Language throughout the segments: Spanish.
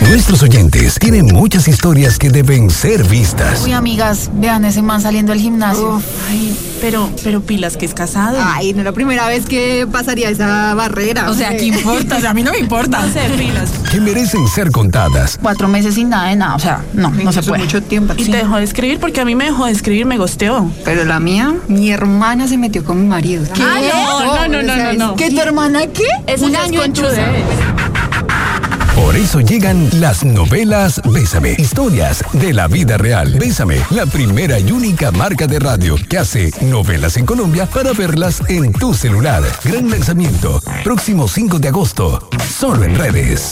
Nuestros oyentes tienen muchas historias que deben ser vistas. Uy, amigas, vean ese man saliendo del gimnasio. Ay, pero pilas que es casado. Ay, no es la primera vez que pasaría esa barrera. O sea, ¿qué importa? O sea, a mí no me importa. No sé, pilas. Que merecen ser contadas. 4 meses sin nada de nada. O sea, no se puede. Mucho tiempo. Y te dejó de escribir porque a mí me dejó de escribir, me gosteó. Pero la mía, mi hermana se metió con mi marido. ¿Qué? No. ¿Qué, tu hermana qué? Eso Un ya es año conchudez. Por eso llegan las novelas Bésame, historias de la vida real. Bésame, la primera y única marca de radio que hace novelas en Colombia para verlas en tu celular. Gran lanzamiento, próximo 5 de agosto, solo en redes.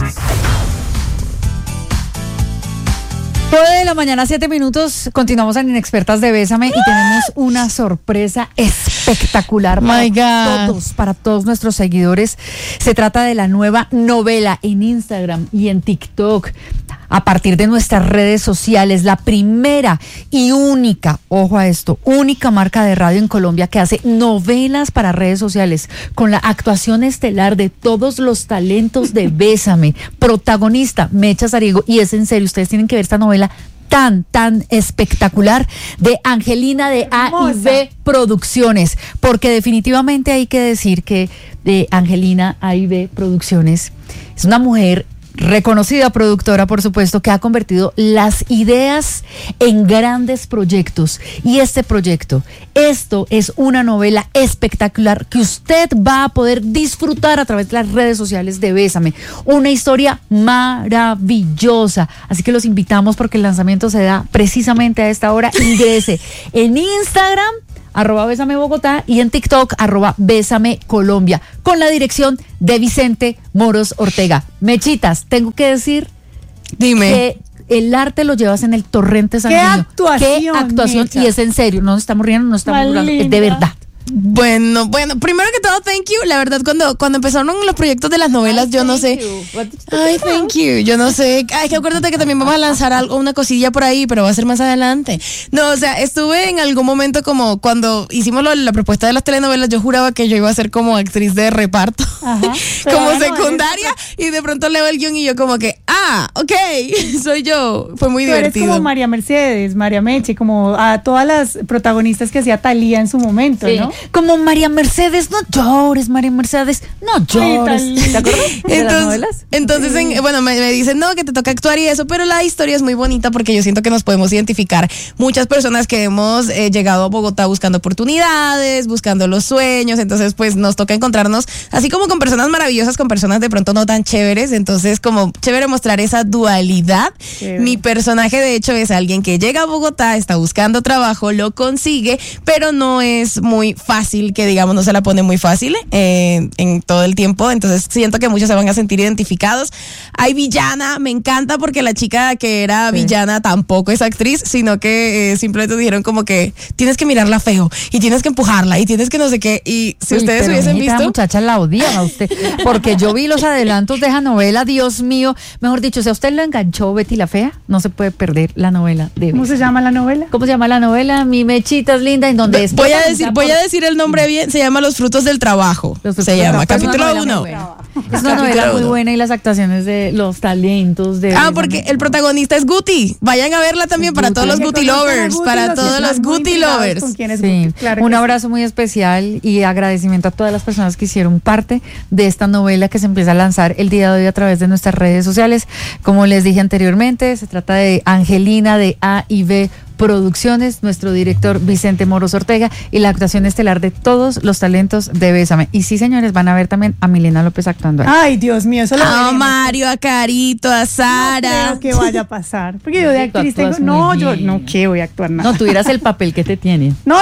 9 de la mañana, 7 minutos, continuamos en Inexpertas de Bésame y tenemos una sorpresa espectacular para todos nuestros seguidores. Se trata de la nueva novela en Instagram y en TikTok. A partir de nuestras redes sociales, la primera y única, ojo a esto, única marca de radio en Colombia que hace novelas para redes sociales con la actuación estelar de todos los talentos de Bésame. Protagonista, Mecha Sariego, y es en serio, ustedes tienen que ver esta novela tan espectacular de Angelina de A y B Producciones, porque definitivamente hay que decir que de Angelina A y B Producciones es una mujer reconocida productora, por supuesto, que ha convertido las ideas en grandes proyectos. Y este proyecto, esto es una novela espectacular que usted va a poder disfrutar a través de las redes sociales de Bésame. Una historia maravillosa. Así que los invitamos porque el lanzamiento se da precisamente a esta hora. Ingrese en Instagram @Bésame Bogotá y en TikTok @Bésame Colombia, con la dirección de Vicente Moros Ortega. Mechitas, tengo que decir, dime, que el arte lo llevas en el torrente sanguíneo. ¿Qué actuación, Mecha? Y es en serio, no nos estamos riendo, no estamos burlando, es de verdad. Bueno, primero que todo, thank you. La verdad, cuando empezaron los proyectos de las novelas, yo no sé. Ay, thank you. Yo no sé. Ay, que acuérdate que también vamos a lanzar una cosilla por ahí, pero va a ser más adelante. No, o sea, estuve en algún momento como cuando hicimos la propuesta de las telenovelas, yo juraba que yo iba a ser como actriz de reparto, como secundaria, y de pronto leo el guión y yo como que, ok, soy yo. Fue muy divertido. Eres como María Mercedes, María Meche, como a todas las protagonistas que hacía Thalía en su momento, ¿no? Como María Mercedes, no llores, María Mercedes, no llores. Ay, ¿te acuerdas de las novelas? Entonces me dicen, no, que te toca actuar y eso, pero la historia es muy bonita porque yo siento que nos podemos identificar muchas personas que hemos llegado a Bogotá buscando oportunidades, buscando los sueños, entonces pues nos toca encontrarnos así como con personas maravillosas, con personas de pronto no tan chéveres, entonces como chévere mostrar esa dualidad. Mi personaje de hecho es alguien que llega a Bogotá, está buscando trabajo, lo consigue, pero no es muy fácil, que digamos no se la pone muy fácil en todo el tiempo, entonces siento que muchos se van a sentir identificados. Hay villana, me encanta porque la chica que era villana tampoco es actriz, sino que simplemente dijeron como que tienes que mirarla feo y tienes que empujarla y tienes que no sé qué, y si ustedes hubiesen visto, muchacha la odiaba a usted, porque yo vi los adelantos de esa novela, Dios mío, mejor dicho, si a usted lo enganchó Betty la Fea, no se puede perder la novela de ¿Cómo se llama la novela? ¿Cómo se llama la novela? Mi Mechita es linda, en donde es. Voy a decir el nombre bien, se llama Los Frutos del Trabajo. Se llama, capítulo 1. Es una novela muy buena y las actuaciones de los talentos de... porque el protagonista es Guti. Vayan a verla también para todos los Guti lovers, para todos los Guti lovers. Sí, un abrazo muy especial y agradecimiento a todas las personas que hicieron parte de esta novela que se empieza a lanzar el día de hoy a través de nuestras redes sociales. Como les dije anteriormente, se trata de Angelina de A y B Producciones, nuestro director Vicente Moros Ortega y la actuación estelar de todos los talentos de Bésame. Y sí, señores, van a ver también a Milena López actuando ahí. Ay, Dios mío, eso lo a Mario, a Carito, a Sara. No creo que vaya a pasar. Porque yo de actriz tengo... No, yo no quiero voy a actuar nada. No, tuvieras el papel que te tienen. No.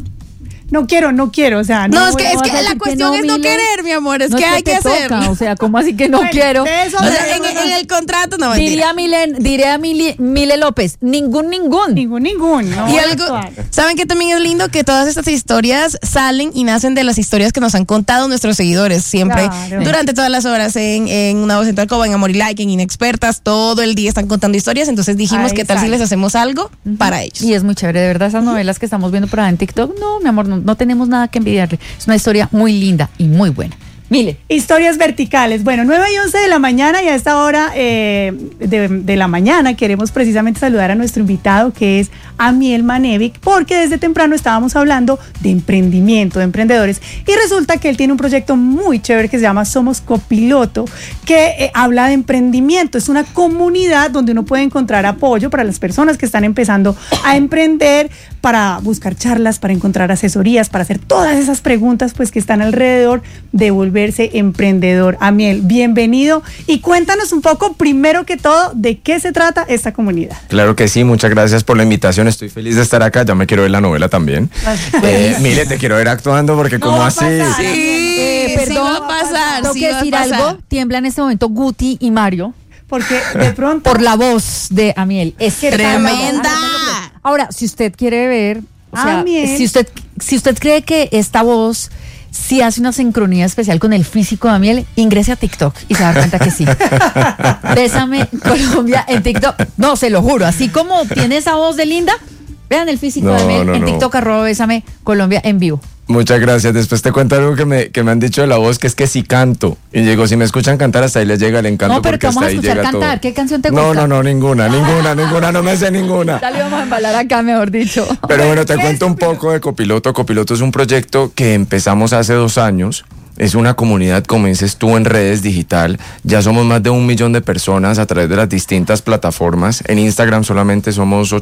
No quiero, o sea... No, es que la cuestión es no querer, mi amor, es que hay que hacer. O sea, ¿cómo así que no quiero? O sea, en el contrato no Diré a Mile López, ningún. No, y algo, ¿saben qué también es lindo? Que todas estas historias salen y nacen de las historias que nos han contado nuestros seguidores, siempre, durante todas las horas, en Una Voz en tu Alcoba, en Amor y Like, en Inexpertas, todo el día están contando historias, entonces dijimos, ¿qué tal si les hacemos algo para ellos? Y es muy chévere, de verdad, esas novelas que estamos viendo por ahí en TikTok, no, mi amor, no tenemos nada que envidiarle. Es una historia muy linda y muy buena. Mire. Historias verticales. Bueno, 9:11 de la mañana y a esta hora de la mañana queremos precisamente saludar a nuestro invitado que es Amiel Manevic, porque desde temprano estábamos hablando de emprendimiento, de emprendedores, y resulta que él tiene un proyecto muy chévere que se llama Somos Copiloto, que habla de emprendimiento. Es una comunidad donde uno puede encontrar apoyo para las personas que están empezando a emprender, para buscar charlas, para encontrar asesorías, para hacer todas esas preguntas pues que están alrededor de volverse emprendedor. Amiel, bienvenido y cuéntanos un poco, primero que todo, de qué se trata esta comunidad. Claro que sí, muchas gracias por la invitación, estoy feliz de estar acá, ya me quiero ver la novela también. Mire, te quiero ver actuando porque no como así. Sí, perdón, sí va a pasar, tengo sí que va a decir pasar. algo, tiembla en este momento Guti y Mario. Porque de pronto... Por la voz de Amiel. Es ¡Tremenda! Ahora, si usted quiere ver, o sea, Amiel. si usted cree que esta voz sí hace una sincronía especial con el físico de Amiel, ingrese a TikTok y se va a dar cuenta que sí. Bésame Colombia en TikTok. No, se lo juro, así como tiene esa voz de linda, vean el físico de Amiel en TikTok, @Bésame Colombia en vivo. Muchas gracias. Después te cuento algo que me han dicho de la voz, que es que si canto. Y digo, si me escuchan cantar, hasta ahí les llega el encanto. No, pero te porque vamos hasta a ahí escuchar llega cantar. todo. ¿Qué canción te gusta? No, ninguna, no me sé ninguna. Ya le vamos a embalar acá, mejor dicho. Pero bueno, te cuento un poco de Copiloto. Copiloto es un proyecto que empezamos hace 2 años. Es una comunidad, como dices tú, en redes digital. Ya somos más de 1 millón de personas a través de las distintas plataformas. En Instagram solamente somos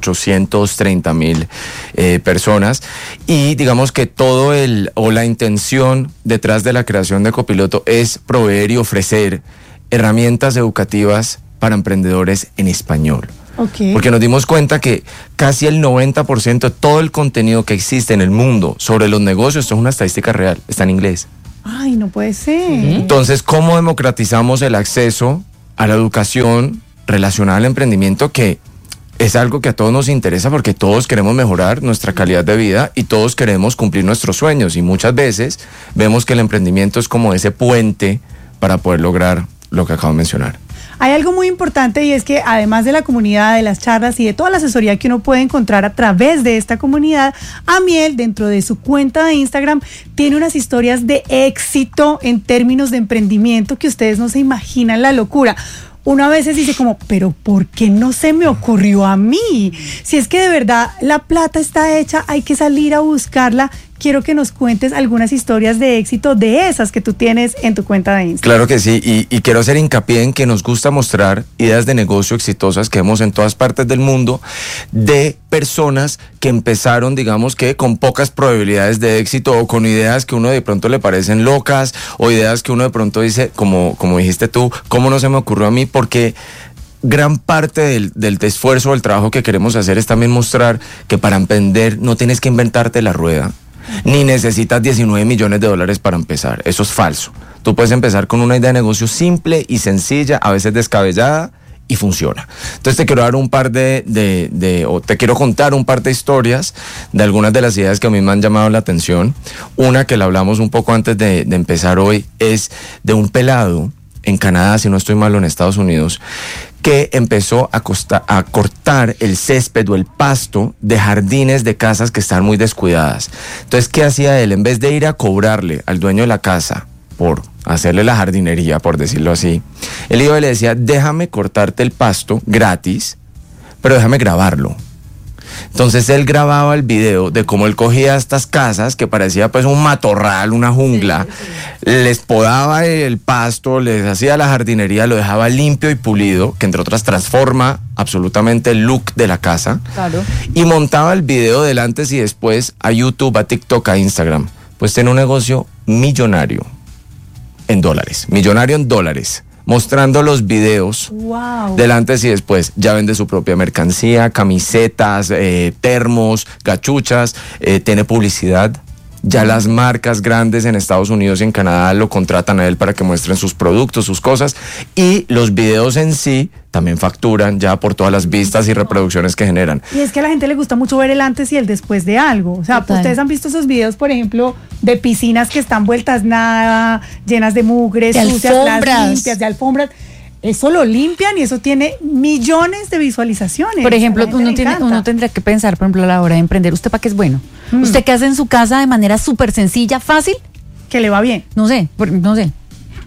830,000 personas. Y digamos que la intención detrás de la creación de Copiloto es proveer y ofrecer herramientas educativas para emprendedores en español. Okay. Porque nos dimos cuenta que casi el 90% de todo el contenido que existe en el mundo sobre los negocios, esto es una estadística real, está en inglés. Ay, no puede ser. Entonces, ¿cómo democratizamos el acceso a la educación relacionada al emprendimiento? Que es algo que a todos nos interesa porque todos queremos mejorar nuestra calidad de vida y todos queremos cumplir nuestros sueños. Y muchas veces vemos que el emprendimiento es como ese puente para poder lograr lo que acabo de mencionar. Hay algo muy importante y es que además de la comunidad, de las charlas y de toda la asesoría que uno puede encontrar a través de esta comunidad, Amiel, dentro de su cuenta de Instagram, tiene unas historias de éxito en términos de emprendimiento que ustedes no se imaginan la locura. Uno a veces dice como, pero ¿por qué no se me ocurrió a mí? Si es que de verdad la plata está hecha, hay que salir a buscarla. Quiero que nos cuentes algunas historias de éxito de esas que tú tienes en tu cuenta de Instagram. Claro que sí, y quiero hacer hincapié en que nos gusta mostrar ideas de negocio exitosas que vemos en todas partes del mundo de personas que empezaron, digamos que con pocas probabilidades de éxito o con ideas que uno de pronto le parecen locas o ideas que uno de pronto dice, como dijiste tú, ¿cómo no se me ocurrió a mí? Porque gran parte del esfuerzo, del trabajo que queremos hacer es también mostrar que para emprender no tienes que inventarte la rueda. Ni necesitas 19 millones de dólares para empezar. Eso es falso. Tú puedes empezar con una idea de negocio simple y sencilla, a veces descabellada, y funciona. Entonces te quiero dar te quiero contar un par de historias de algunas de las ideas que a mí me han llamado la atención. Una que la hablamos un poco antes de empezar hoy es de un pelado en Canadá, si no estoy mal, en Estados Unidos, que empezó a cortar el césped o el pasto de jardines de casas que están muy descuidadas. Entonces, ¿qué hacía él? En vez de ir a cobrarle al dueño de la casa por hacerle la jardinería, por decirlo así, él iba y le decía, déjame cortarte el pasto gratis, pero déjame grabarlo. Entonces él grababa el video de cómo él cogía estas casas que parecía pues un matorral, una jungla, les podaba el pasto, les hacía la jardinería, lo dejaba limpio y pulido, que entre otras transforma absolutamente el look de la casa. Claro. Y montaba el video del antes y después a YouTube, a TikTok, a Instagram. Pues tiene un negocio millonario en dólares, mostrando los videos del antes y después. Ya vende su propia mercancía, camisetas, termos, cachuchas, tiene publicidad. Ya las marcas grandes en Estados Unidos y en Canadá lo contratan a él para que muestren sus productos, sus cosas, y los videos en sí también facturan ya por todas las vistas y reproducciones que generan. Y es que a la gente le gusta mucho ver el antes y el después de algo. O sea, ustedes han visto esos videos, por ejemplo, de piscinas que están vueltas nada, llenas de mugre, sucias, las limpias, de alfombras. Eso lo limpian y eso tiene millones de visualizaciones. Por ejemplo, uno tendría que pensar, por ejemplo, a la hora de emprender, ¿usted para qué es bueno? ¿Usted qué hace en su casa de manera súper sencilla, fácil? Que le va bien. No sé,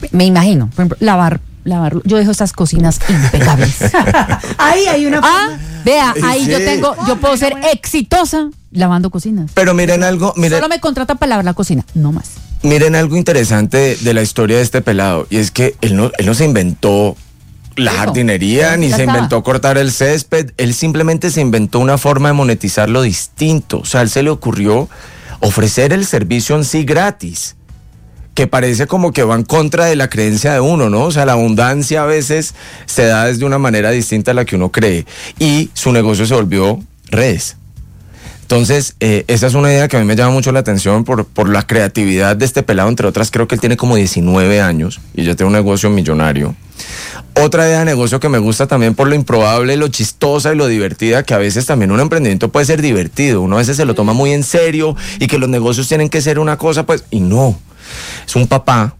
Me imagino, por ejemplo, lavar. Yo dejo esas cocinas impecables. Ahí hay una forma. Vea, ahí Sí. yo puedo ser exitosa lavando cocinas. Pero miren algo, Solo me contratan para lavar la cocina, no más. miren algo interesante de la historia de este pelado, y es que él no se inventó la jardinería, ni se inventó cortar el césped, él simplemente se inventó una forma de monetizarlo distinto. O sea, a él se le ocurrió ofrecer el servicio en sí gratis, que parece como que va en contra de la creencia de uno, ¿no? O sea, la abundancia a veces se da desde una manera distinta a la que uno cree, y su negocio se volvió redes. Entonces, esa es una idea que a mí me llama mucho la atención por la creatividad de este pelado. Entre otras, creo que él tiene como 19 años y ya tiene un negocio millonario. Otra idea de negocio que me gusta también por lo improbable, lo chistosa y lo divertida, que a veces también un emprendimiento puede ser divertido. Uno a veces se lo toma muy en serio y que los negocios tienen que ser una cosa, pues, y no. Es un papá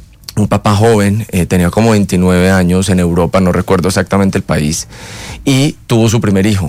joven, tenía como 29 años en Europa, no recuerdo exactamente el país, y tuvo su primer hijo.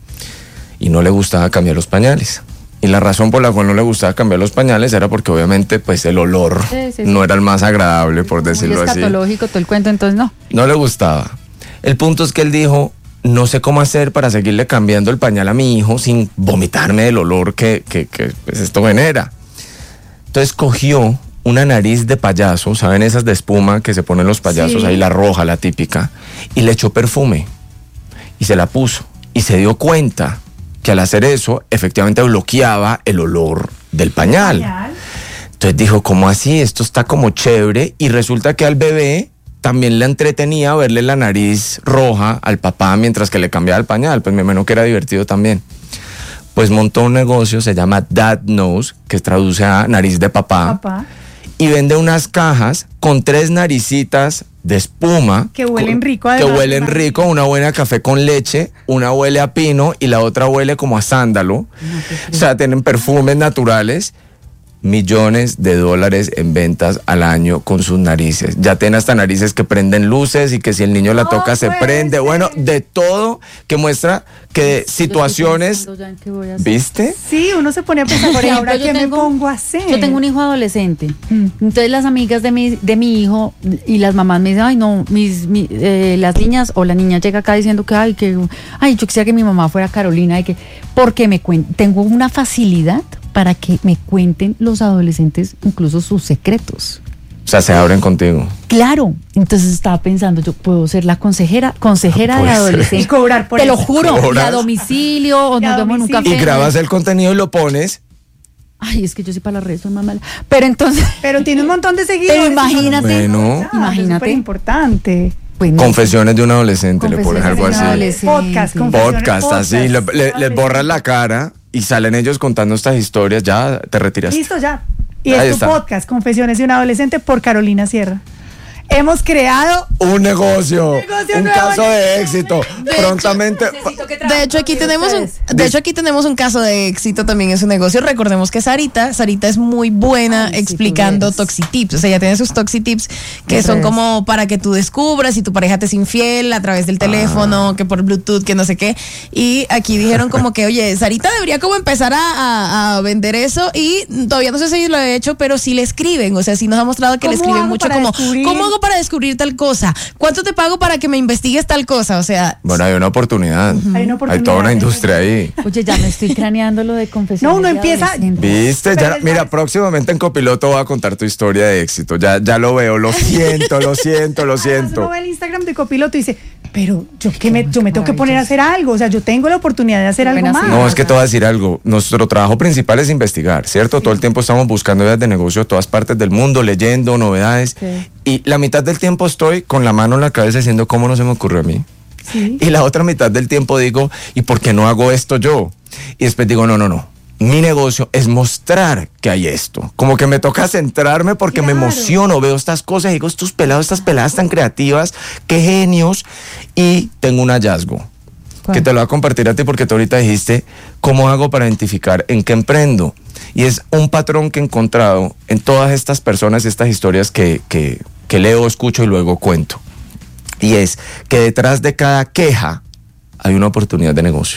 Y no le gustaba cambiar los pañales. Y la razón por la cual no le gustaba cambiar los pañales era porque obviamente pues el olor no era el más agradable, por decirlo muy así. escatológico todo el cuento, entonces no. No le gustaba. El punto es que él dijo, no sé cómo hacer para seguirle cambiando el pañal a mi hijo sin vomitarme del olor que pues, esto genera. Entonces cogió una nariz de payaso, ¿saben esas de espuma que se ponen los payasos? Sí. Ahí la roja, la típica, y le echó perfume y se la puso y se dio cuenta que al hacer eso efectivamente bloqueaba el olor del pañal. Entonces dijo, ¿cómo así? Esto está como chévere, y resulta que al bebé también le entretenía verle la nariz roja al papá mientras que le cambiaba el pañal, pues me imagino que era divertido también. Pues montó un negocio, se llama Dad Nose, que traduce a nariz de papá. Y vende unas cajas con 3 naricitas de espuma. Que huelen rico, Que además. huelen rico, una huele a café con leche, una huele a pino y la otra huele como a sándalo. O sea, tienen perfumes naturales. Millones de dólares en ventas al año con sus narices. Ya tienen hasta narices que prenden luces y que si el niño la toca se prende. Bueno, de todo, que muestra que situaciones... ¿Viste? Sí, uno se pone a pensar, Por ejemplo, ahora yo qué me tengo- pongo a hacer. Yo tengo un hijo adolescente. Entonces las amigas de mi hijo y las mamás me dicen, ay no, las niñas o la niña llega acá diciendo que yo quisiera que mi mamá fuera Carolina, y que porque tengo una facilidad para que me cuenten los adolescentes incluso sus secretos. O sea, se abren contigo. Claro, entonces estaba pensando, yo puedo ser la consejera de Puede ser. adolescentes. Y cobrar por Te lo eso. juro, y ¿Cobras? a domicilio, o Y a nos vemos en un domicilio. café. Y grabas el contenido y lo pones. Ay, es que yo sí para las redes soy más mala. Pero entonces, Pero tiene un montón de seguidores. Pero imagínate. Bueno. Imagínate. Súper importante. pues, no. Confesiones de un adolescente, le pones algo Confesiones de un así. adolescente. Podcast, así. Les borras la cara y salen ellos contando estas historias. Ya te retiras. Listo, ya. Y Ahí es tu está. podcast, Confesiones de un adolescente, por Carolina Sierra. Hemos creado Un negocio, negocio un nuevo. caso de éxito. Prontamente. De hecho, aquí tenemos un caso de éxito también en su negocio. Recordemos que Sarita es muy buena Ay, sí, explicando tú eres. toxitips. O sea, ella tiene sus toxitips que son Redes. como para que tú descubras si tu pareja te es infiel a través del teléfono, que por Bluetooth, que no sé qué. Y aquí dijeron como que, oye, Sarita debería como empezar a vender eso, y todavía no sé si lo he hecho, pero sí le escriben. O sea, sí nos ha mostrado que le ¿Cómo escriben hago mucho para como, descubrir? ¿cómo hago para descubrir tal cosa? ¿Cuánto te pago para que me investigues tal cosa? O sea, Bueno, hay una oportunidad. Hay una oportunidad. Hay toda una industria ahí. Oye, ya me estoy craneando lo de confesiones. No, uno de empieza- adolescentes. ¿Viste? Pero Ya, es mira, más- próximamente en Copiloto voy a contar tu historia de éxito. Ya lo veo. Lo siento. Además, uno ve el Instagram de Copiloto y dice, pero yo me tengo que poner a hacer algo. O sea, yo tengo la oportunidad de hacer algo Buenas más. ideas. No, es que te voy a decir algo. Nuestro trabajo principal es investigar, ¿cierto? Todo el tiempo estamos buscando ideas de negocio de todas partes del mundo, leyendo novedades. Sí. Y la mitad del tiempo estoy con la mano en la cabeza diciendo, ¿cómo no se me ocurrió a mí? Sí. Y la otra mitad del tiempo digo, ¿y por qué no hago esto yo? Y después digo, no. Mi negocio es mostrar que hay esto. Como que me toca centrarme porque me Claro. emociono, veo estas cosas y digo, estos pelados, estas peladas tan creativas, qué genios. Y tengo un hallazgo ¿Cuál? que te lo voy a compartir a ti porque tú ahorita dijiste, ¿cómo hago para identificar en qué emprendo? Y es un patrón que he encontrado en todas estas personas, estas historias que leo, escucho y luego cuento. Y es que detrás de cada queja hay una oportunidad de negocio.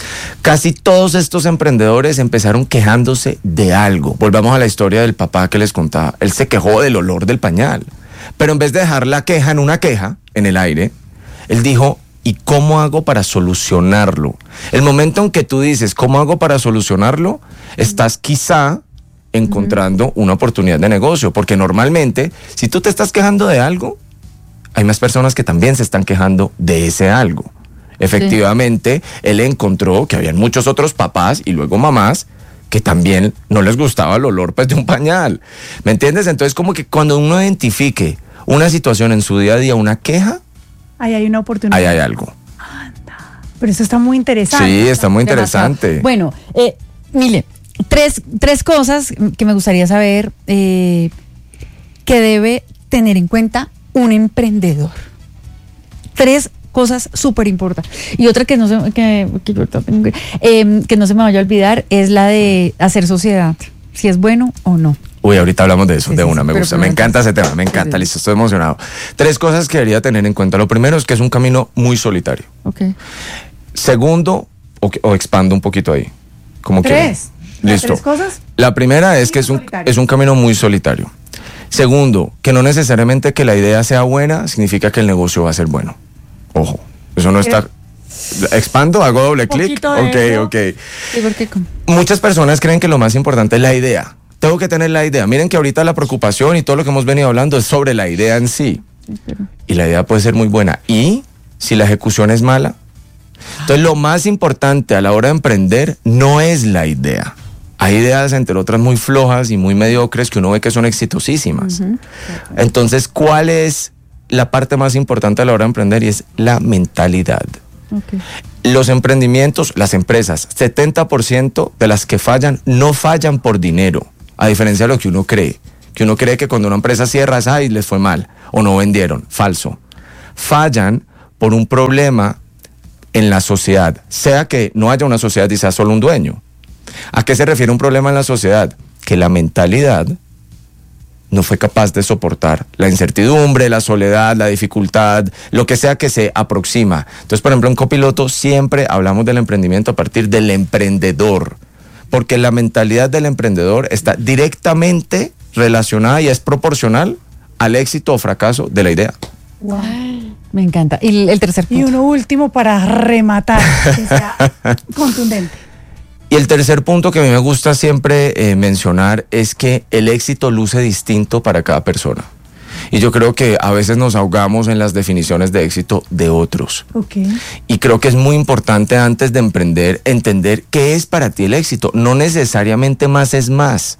Casi todos estos emprendedores empezaron quejándose de algo. Volvamos a la historia del papá que les contaba. Él se quejó del olor del pañal. Pero en vez de dejar la queja en una queja, en el aire, él dijo, ¿y cómo hago para solucionarlo? El momento en que tú dices, ¿cómo hago para solucionarlo? Estás quizá encontrando una oportunidad de negocio, porque normalmente, si tú te estás quejando de algo, hay más personas que también se están quejando de ese algo. Efectivamente, él encontró que habían muchos otros papás y luego mamás que también no les gustaba el olor pues, de un pañal. ¿Me entiendes? Entonces, como que cuando uno identifique una situación en su día a día, una queja, ahí hay una oportunidad. ahí hay algo. Pero eso está muy interesante. Sí, está muy interesante. Bueno, mire, tres cosas que me gustaría saber que debe tener en cuenta un emprendedor. 3 cosas súper importantes. Y otra que no se me vaya a olvidar es la de hacer sociedad, si es bueno o no. Uy, ahorita hablamos de eso, Sí, de sí, una, me pero gusta, primero me encanta ese tema, me encanta, listo, estoy emocionado. 3 cosas que debería tener en cuenta. Lo primero es que es un camino muy solitario. Okay. Segundo, o expando un poquito ahí. Como 3. Listo. 3 cosas. La primera es Sí, que es solitario. un camino muy solitario. Segundo, que no necesariamente que la idea sea buena significa que el negocio va a ser bueno. Ojo, eso no está... ¿Expando? ¿Hago doble clic? Poquito de eso. Ok. ¿Y por qué? Muchas personas creen que lo más importante es la idea. Tengo que tener la idea. Miren que ahorita la preocupación y todo lo que hemos venido hablando es sobre la idea en sí. Y la idea puede ser muy buena. ¿Y si la ejecución es mala? Entonces lo más importante a la hora de emprender no es la idea. Hay ideas, entre otras, muy flojas y muy mediocres que uno ve que son exitosísimas. Entonces, ¿cuál es la parte más importante a la hora de emprender? Y es la mentalidad. Okay. Los emprendimientos, las empresas, 70% de las que fallan, no fallan por dinero, a diferencia de lo que uno cree. Que uno cree que cuando una empresa cierra, ay, les fue mal, o no vendieron. Falso. Fallan por un problema en la sociedad, sea que no haya una sociedad y sea solo un dueño. ¿A qué se refiere un problema en la sociedad? Que la mentalidad no fue capaz de soportar la incertidumbre, la soledad, la dificultad, lo que sea que se aproxima. Entonces, por ejemplo, en Copiloto siempre hablamos del emprendimiento a partir del emprendedor, porque la mentalidad del emprendedor está directamente relacionada y es proporcional al éxito o fracaso de la idea. Wow. Me encanta. Y el tercer punto. Y uno último para rematar, que sea contundente. Y el tercer punto que a mí me gusta siempre mencionar es que el éxito luce distinto para cada persona. Y yo creo que a veces nos ahogamos en las definiciones de éxito de otros. Okay. Y creo que es muy importante antes de emprender entender qué es para ti el éxito. No necesariamente más es más.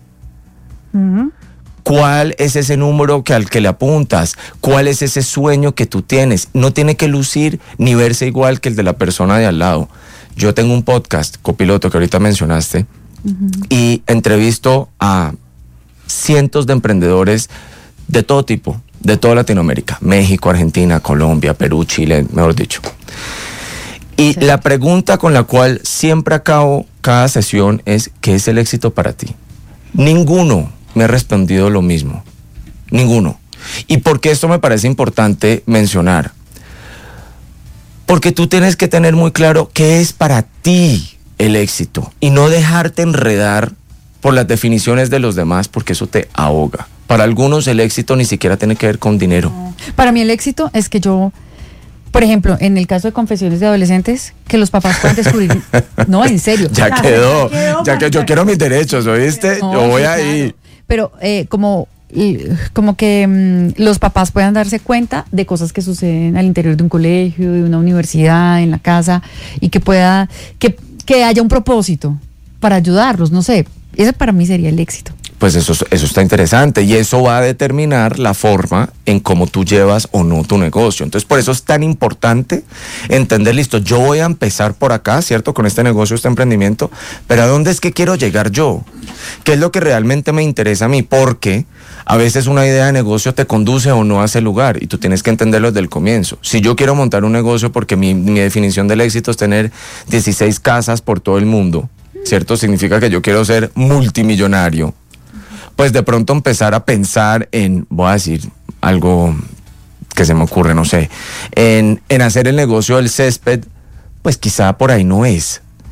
¿Cuál es ese número al que le apuntas? ¿Cuál es ese sueño que tú tienes? No tiene que lucir ni verse igual que el de la persona de al lado. Yo tengo un podcast, Copiloto, que ahorita mencionaste, y entrevisto a cientos de emprendedores de todo tipo, de toda Latinoamérica, México, Argentina, Colombia, Perú, Chile, mejor dicho. Y la pregunta con la cual siempre acabo cada sesión es, ¿qué es el éxito para ti? Ninguno me ha respondido lo mismo. Ninguno. ¿Y por qué esto me parece importante mencionar? Porque tú tienes que tener muy claro qué es para ti el éxito y no dejarte enredar por las definiciones de los demás, porque eso te ahoga. Para algunos el éxito ni siquiera tiene que ver con dinero. Para mí el éxito es que yo, por ejemplo, en el caso de confesiones de adolescentes, que los papás puedan descubrir, no, en serio. Ya quedó, yo quiero mis derechos, ¿oíste? No, yo voy sí, ahí. claro. Pero como que los papás puedan darse cuenta de cosas que suceden al interior de un colegio, de una universidad, en la casa, y que pueda, que haya un propósito para ayudarlos, no sé, ese para mí sería el éxito. Pues eso está interesante y eso va a determinar la forma en cómo tú llevas o no tu negocio. Entonces, por eso es tan importante entender, listo, yo voy a empezar por acá, ¿cierto? Con este negocio, este emprendimiento, pero ¿a dónde es que quiero llegar yo? ¿Qué es lo que realmente me interesa a mí? Porque a veces una idea de negocio te conduce o no a ese lugar y tú tienes que entenderlo desde el comienzo. Si yo quiero montar un negocio porque mi definición del éxito es tener 16 casas por todo el mundo, ¿cierto? Significa que yo quiero ser multimillonario. Pues de pronto empezar a pensar en, voy a decir algo que se me ocurre, no sé, en hacer el negocio del césped, pues quizá por ahí no es.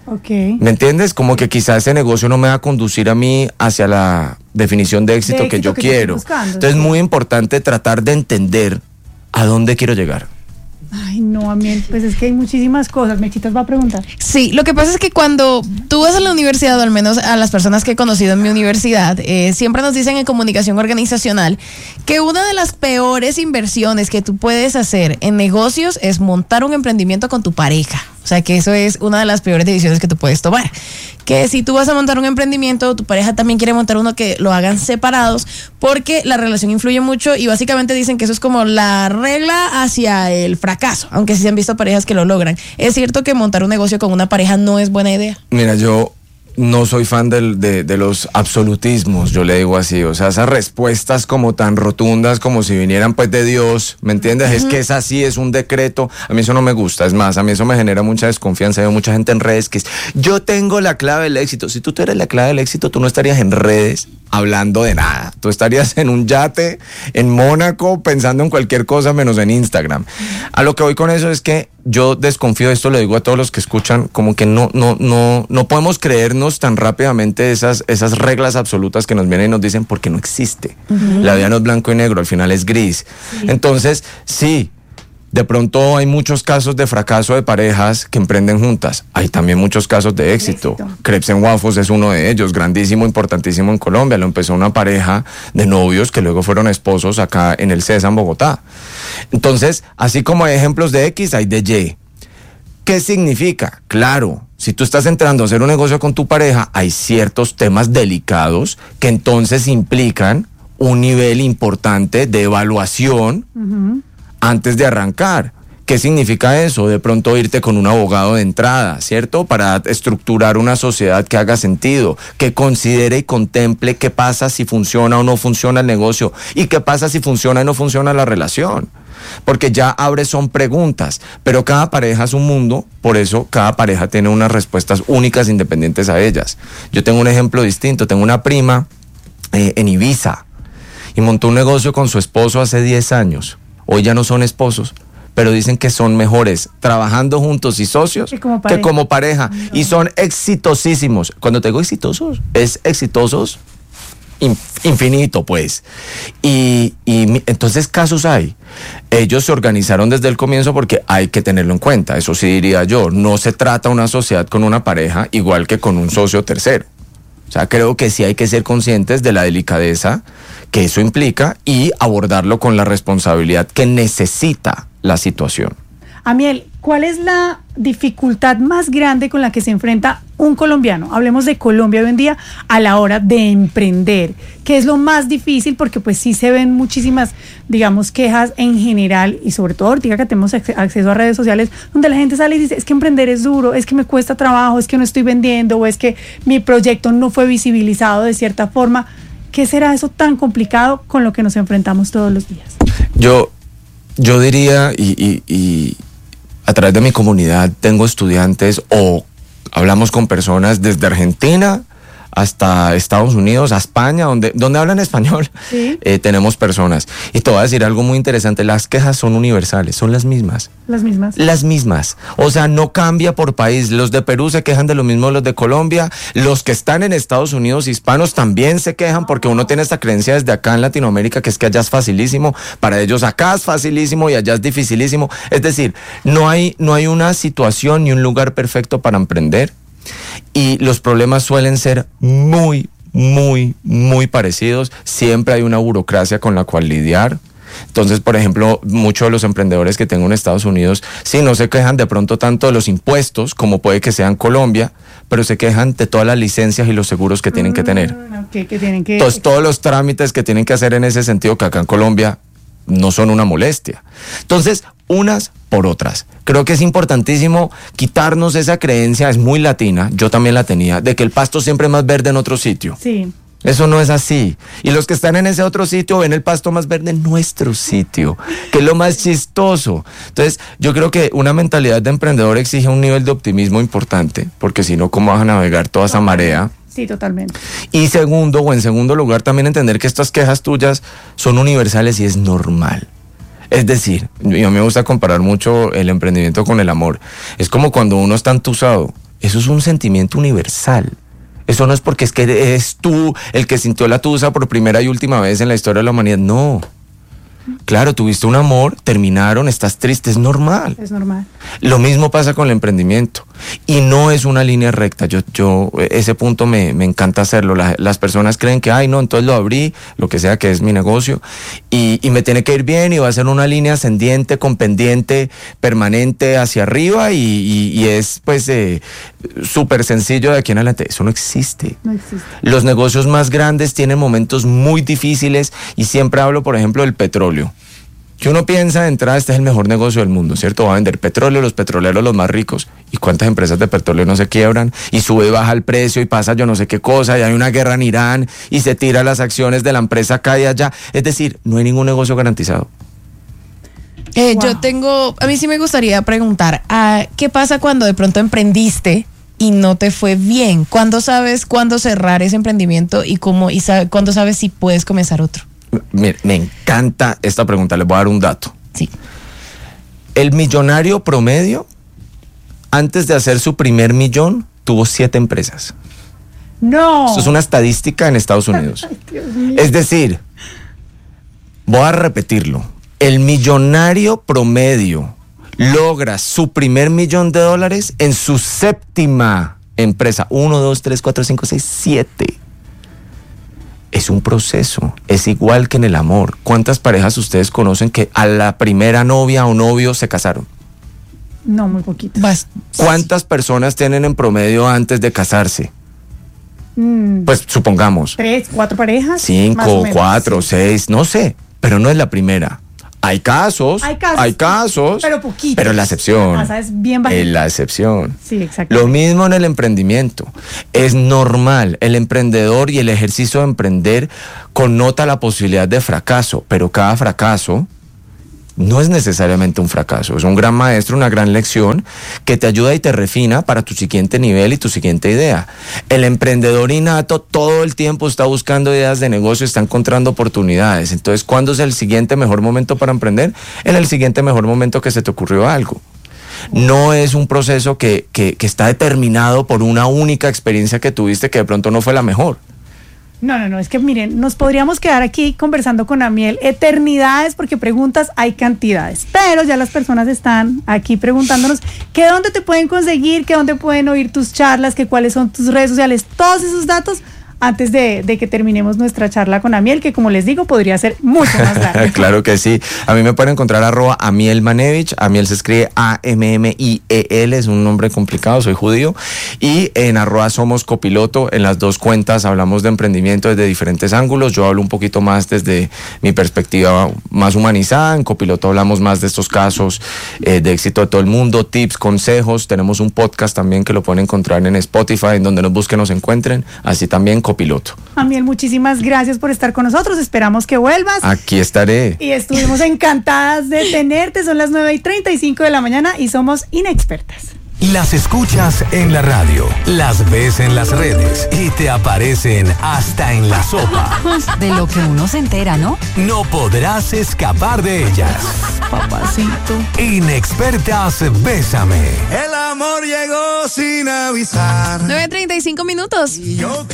Ok. ¿Me entiendes? Como que quizás ese negocio no me va a conducir a mí hacia la definición de éxito que yo quiero. Entonces es muy importante tratar de entender a dónde quiero llegar. Ay, no, Amiel, pues es que hay muchísimas cosas. Mechitas va a preguntar. Sí, lo que pasa es que cuando tú vas a la universidad, o al menos a las personas que he conocido en mi universidad, siempre nos dicen en comunicación organizacional que una de las peores inversiones que tú puedes hacer en negocios es montar un emprendimiento con tu pareja. O sea, que eso es una de las peores decisiones que tú puedes tomar. Que si tú vas a montar un emprendimiento, tu pareja también quiere montar uno, que lo hagan separados, porque la relación influye mucho y básicamente dicen que eso es como la regla hacia el fracaso, aunque sí se han visto parejas que lo logran. ¿Es cierto que montar un negocio con una pareja no es buena idea? Mira, yo no soy fan de los absolutismos, yo le digo así, o sea, esas respuestas como tan rotundas como si vinieran pues de Dios, ¿me entiendes? Es que es así, es un decreto, a mí eso no me gusta, es más, a mí eso me genera mucha desconfianza, veo mucha gente en redes que es, yo tengo la clave del éxito. Si tú eres la clave del éxito, tú no estarías en redes hablando de nada, tú estarías en un yate en Mónaco pensando en cualquier cosa menos en Instagram. A lo que voy con eso es que yo desconfío de esto, le digo a todos los que escuchan, como que no podemos creernos tan rápidamente esas reglas absolutas que nos vienen y nos dicen, porque no existe. La vida no es blanco y negro, al final es gris. Entonces, sí, de pronto hay muchos casos de fracaso de parejas que emprenden juntas. Hay también muchos casos de éxito. Crepes and Waffles es uno de ellos, grandísimo, importantísimo en Colombia. Lo empezó una pareja de novios que luego fueron esposos acá en el CESA en Bogotá. Entonces, así como hay ejemplos de X, hay de Y. ¿Qué significa? Claro, si tú estás entrando a hacer un negocio con tu pareja, hay ciertos temas delicados que entonces implican un nivel importante de evaluación antes de arrancar. ¿Qué significa eso? De pronto irte con un abogado de entrada, ¿cierto? Para estructurar una sociedad que haga sentido, que considere y contemple qué pasa si funciona o no funciona el negocio y qué pasa si funciona y no funciona la relación. Porque ya son preguntas, pero cada pareja es un mundo, por eso cada pareja tiene unas respuestas únicas independientes a ellas. Yo tengo un ejemplo distinto, tengo una prima en Ibiza y montó un negocio con su esposo hace 10 años. Hoy ya no son esposos, pero dicen que son mejores trabajando juntos y socios que como pareja. No. Y son exitosísimos. Cuando te digo exitosos, es exitosos infinito, pues. Y entonces casos hay. Ellos se organizaron desde el comienzo porque hay que tenerlo en cuenta. Eso sí diría yo. No se trata una sociedad con una pareja igual que con un socio tercero. O sea, creo que sí hay que ser conscientes de la delicadeza que eso implica y abordarlo con la responsabilidad que necesita la situación. Amiel, ¿cuál es la dificultad más grande con la que se enfrenta un colombiano? Hablemos de Colombia hoy en día a la hora de emprender. ¿Qué es lo más difícil? Porque pues sí se ven muchísimas, digamos, quejas en general y sobre todo ahorita que tenemos acceso a redes sociales donde la gente sale y dice, es que emprender es duro, es que me cuesta trabajo, es que no estoy vendiendo o es que mi proyecto no fue visibilizado de cierta forma. ¿Qué será eso tan complicado con lo que nos enfrentamos todos los días? Yo diría, y a través de mi comunidad tengo estudiantes o hablamos con personas desde Argentina hasta Estados Unidos, a España, donde hablan español, ¿sí? Tenemos personas. Y te voy a decir algo muy interesante, las quejas son universales, son las mismas. ¿Las mismas? Las mismas. O sea, no cambia por país. Los de Perú se quejan de lo mismo los de Colombia. Los que están en Estados Unidos hispanos también se quejan porque uno tiene esta creencia desde acá en Latinoamérica que es que allá es facilísimo. Para ellos acá es facilísimo y allá es dificilísimo. Es decir, no hay una situación ni un lugar perfecto para emprender. Y los problemas suelen ser muy, muy, muy parecidos. Siempre hay una burocracia con la cual lidiar. Entonces, por ejemplo, muchos de los emprendedores que tengo en Estados Unidos, sí, no se quejan de pronto tanto de los impuestos como puede que sea en Colombia, pero se quejan de todas las licencias y los seguros que tienen que tener. Entonces, todos los trámites que tienen que hacer en ese sentido, que acá en Colombia no son una molestia. Entonces, unas por otras. Creo que es importantísimo quitarnos esa creencia, es muy latina, yo también la tenía, de que el pasto siempre es más verde en otro sitio. Sí. Eso no es así. Y los que están en ese otro sitio ven el pasto más verde en nuestro sitio, que es lo más chistoso. Entonces, yo creo que una mentalidad de emprendedor exige un nivel de optimismo importante, porque si no, ¿cómo vas a navegar toda esa marea? Sí, totalmente. Y en segundo lugar, también entender que estas quejas tuyas son universales y es normal. Es decir, a mí me gusta comparar mucho el emprendimiento con el amor. Es como cuando uno está entusado Eso es un sentimiento universal. Eso no es porque es que eres tú el que sintió la tusa por primera y última vez en la historia de la humanidad. No. Claro, tuviste un amor, terminaron, estás triste, es normal. Es normal. Lo mismo pasa con el emprendimiento. Y no es una línea recta. Yo ese punto me encanta hacerlo. Las personas creen que, ay, no, entonces lo abrí, lo que sea que es mi negocio, y me tiene que ir bien y va a ser una línea ascendiente con pendiente permanente hacia arriba y es pues súper sencillo de aquí en adelante. Eso no existe. No existe. Los negocios más grandes tienen momentos muy difíciles y siempre hablo, por ejemplo, del petróleo. Que uno piensa de entrada, este es el mejor negocio del mundo, ¿cierto? Va a vender petróleo, los petroleros los más ricos. ¿Y cuántas empresas de petróleo no se quiebran? Y sube y baja el precio y pasa yo no sé qué cosa, y hay una guerra en Irán y se tira las acciones de la empresa acá y allá. Es decir, no hay ningún negocio garantizado. A mí sí me gustaría preguntar, ¿qué pasa cuando de pronto emprendiste y no te fue bien? ¿Cuándo sabes cuándo cerrar ese emprendimiento y cuándo sabes si puedes comenzar otro? Me encanta esta pregunta, les voy a dar un dato. Sí. El millonario promedio, antes de hacer su primer millón, tuvo 7 empresas. No. Eso es una estadística en Estados Unidos. Ay, Dios mío. Es decir, voy a repetirlo. El millonario promedio logra su primer $1,000,000 en su 7ª empresa. 1, 2, 3, 4, 5, 6, 7. Es un proceso, es igual que en el amor. ¿Cuántas parejas ustedes conocen que a la primera novia o novio se casaron? No, muy poquito. ¿Cuántas personas tienen en promedio antes de casarse? Pues supongamos. 3, 4 parejas. Más o 5, menos, 4, sí. 6, no sé, pero no es la primera. Hay casos, pero poquito. pero la excepción. La tasa es bien bajita. Es la excepción. Sí, exacto. Lo mismo en el emprendimiento. Es normal, el emprendedor y el ejercicio de emprender connota la posibilidad de fracaso, pero cada fracaso no es necesariamente un fracaso, es un gran maestro, una gran lección que te ayuda y te refina para tu siguiente nivel y tu siguiente idea. El emprendedor innato todo el tiempo está buscando ideas de negocio, está encontrando oportunidades. Entonces, ¿cuándo es el siguiente mejor momento para emprender? En el siguiente mejor momento que se te ocurrió algo. No es un proceso que está determinado por una única experiencia que tuviste que de pronto no fue la mejor. No, es que miren, nos podríamos quedar aquí conversando con Amiel eternidades porque preguntas hay cantidades, pero ya las personas están aquí preguntándonos que dónde te pueden conseguir, que dónde pueden oír tus charlas, que cuáles son tus redes sociales, todos esos datos antes de que terminemos nuestra charla con Amiel, que como les digo, podría ser mucho más larga. Claro que sí. A mí me pueden encontrar @Amiel Manevich. Amiel se escribe AMMIEL, es un nombre complicado, soy judío. Y en @Somos Copiloto, en las dos cuentas hablamos de emprendimiento desde diferentes ángulos. Yo hablo un poquito más desde mi perspectiva más humanizada. En Copiloto hablamos más de estos casos de éxito de todo el mundo, tips, consejos. Tenemos un podcast también que lo pueden encontrar en Spotify, en donde nos busquen, nos encuentren. Así también Copiloto. Amiel, muchísimas gracias por estar con nosotros. Esperamos que vuelvas. Aquí estaré. Y estuvimos encantadas de tenerte. Son las 9:35 de la mañana y somos inexpertas. Las escuchas en la radio, las ves en las redes y te aparecen hasta en la sopa. De lo que uno se entera, ¿no? No podrás escapar de ellas. Papacito. Inexpertas, bésame. El amor llegó sin avisar. 9:35.